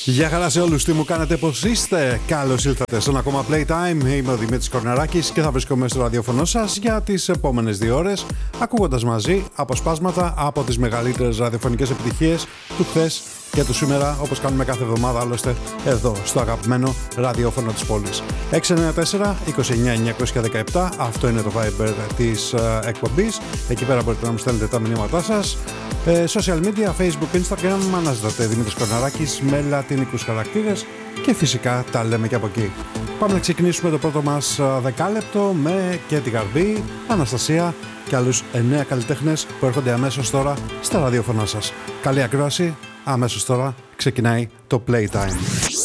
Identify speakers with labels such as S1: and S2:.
S1: Γεια χαρά σε όλους, τι μου κάνετε, πώς είστε? Καλώς ήλθατε στον ακόμα Playtime. Είμαι ο Δημήτρης Κορναράκης και θα βρίσκομαι στο ραδιοφωνό σας για τις επόμενες 2 ώρες, ακούγοντας μαζί αποσπάσματα από τις μεγαλύτερες ραδιοφωνικές επιτυχίες του χθες και του σήμερα, όπως κάνουμε κάθε εβδομάδα άλλωστε εδώ στο αγαπημένο ραδιόφωνο της πόλης. 694-29-917, αυτό είναι το Viber της εκπομπής. Εκεί πέρα μπορείτε να μου στέλνετε τα μηνύματά σας. Social media, Facebook, Instagram, αναζητάτε Δημήτρης Κορναράκης με λατινικούς χαρακτήρες και φυσικά τα λέμε και από εκεί. Πάμε να ξεκινήσουμε το πρώτο μας δεκάλεπτο με Κέτι Γαρμπή, Αναστασία και άλλους 9 καλλιτέχνες που έρχονται αμέσως τώρα στα ραδιόφωνά σας. Καλή ακρόαση, αμέσως τώρα ξεκινάει το Playtime.